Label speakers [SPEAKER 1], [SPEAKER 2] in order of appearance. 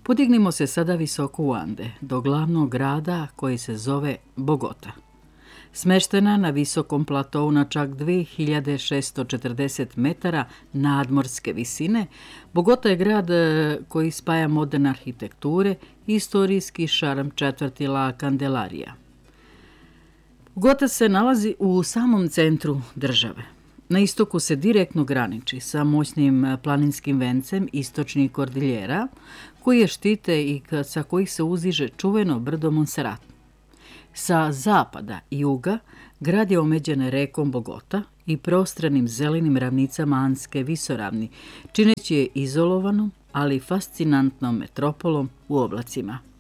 [SPEAKER 1] Podignimo se sada visoko u Ande, do glavnog grada koji se zove Bogota. Smeštena na visokom platou na čak 2640 metara nadmorske visine, Bogota je grad koji spaja moderne arhitekture i istorijski šarm četvrti La Candelaria. Bogota se nalazi u samom centru države. Na istoku se direktno graniči sa moćnim planinskim vencem istočnih Kordiljera, koji je štite i sa kojih se uziže čuveno brdo Monserrat. Sa zapada i juga grad je omeđen rekom Bogota i prostranim zelenim ravnicama Andske visoravni, čineći je izolovanom, ali fascinantnom metropolom u oblacima.